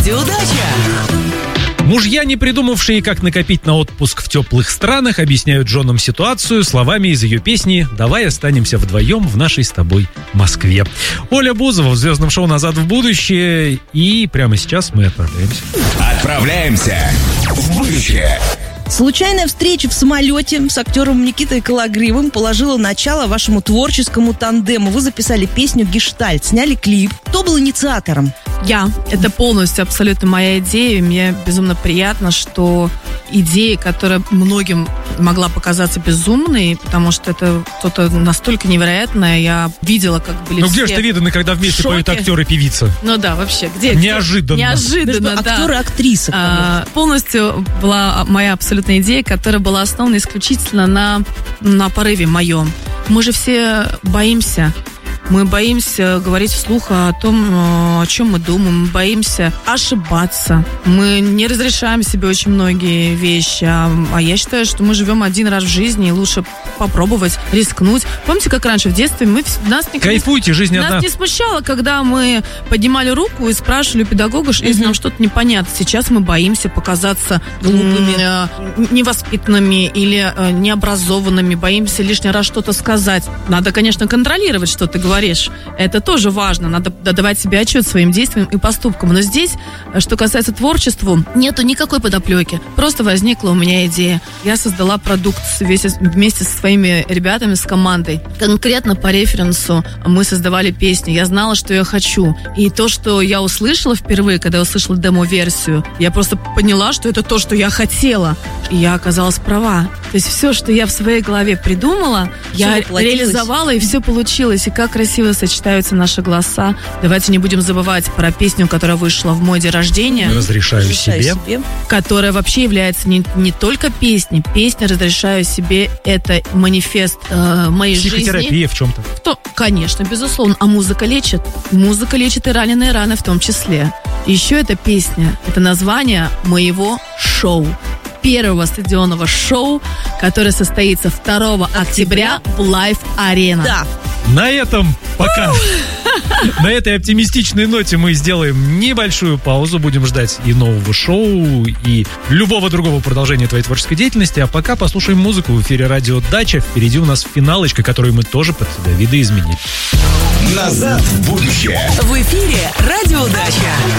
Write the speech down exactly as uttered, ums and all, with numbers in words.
Удача! Мужья, не придумавшие, как накопить на отпуск в теплых странах, объясняют женам ситуацию словами из ее песни «Давай останемся вдвоем в нашей с тобой Москве». Оля Бузова в звездном шоу «Назад в будущее». И прямо сейчас мы отправляемся. Отправляемся в будущее. Случайная встреча в самолете с актером Никитой Кологривым положила начало вашему творческому тандему. Вы записали песню «Гештальт», сняли клип. Кто был инициатором? Я. Это полностью абсолютно моя идея. И мне безумно приятно, что идея, которая многим могла показаться безумной, потому что это что-то настолько невероятное. Я видела, как были Ну все где же это видно, когда вместе шоке. поют актер и певица? Ну да, вообще. Где? Неожиданно. Где? Неожиданно, Между да. актер и актриса. А, полностью была моя абсолютная идея, которая была основана исключительно на, на порыве моем. Мы же все боимся. Мы боимся говорить вслух о том, о чем мы думаем. Мы боимся ошибаться. Мы не разрешаем себе очень многие вещи. А, а я считаю, что мы живем один раз в жизни, и лучше попробовать, рискнуть. Помните, как раньше в детстве мы нас не Кайфуйте, жизнь нас одна. не смущало, когда мы поднимали руку и спрашивали у педагога, если нам что-то непонятно. Сейчас мы боимся показаться глупыми, э, невоспитанными или э, необразованными. Боимся лишний раз что-то сказать. Надо, конечно, контролировать, что ты говоришь. Это тоже важно. Надо давать себе отчет своим действиям и поступкам. Но здесь, что касается творчества, нету никакой подоплеки. Просто возникла у меня идея. Я создала продукт вместе со своими ребятами, с командой. Конкретно по референсу мы создавали песню. Я знала, что я хочу. И то, что я услышала впервые, когда я услышала демо-версию, я просто поняла, что это то, что я хотела. И я оказалась права. То есть все, что я в своей голове придумала, Всё я воплотилось. реализовала, и все получилось. И как красиво сочетаются наши голоса. Давайте не будем забывать про песню, которая вышла в мой день рождения. Разрешаю, Разрешаю себе. себе. Которая вообще является не, не только песней. Песня «Разрешаю себе» — это манифест э, моей жизни. Психотерапия в чем-то. То, конечно, безусловно. А музыка лечит. Музыка лечит и раненые раны в том числе. Еще эта песня — это название моего шоу. Первого стадионного шоу, которое состоится второго октября в Live Arena. Да. На этом пока. На этой оптимистичной ноте мы сделаем небольшую паузу. Будем ждать и нового шоу, и любого другого продолжения твоей творческой деятельности. А пока послушаем музыку в эфире радио «Дача». Впереди у нас финалочка, которую мы тоже под себя видоизменили. Назад в будущее. В эфире радио «Дача».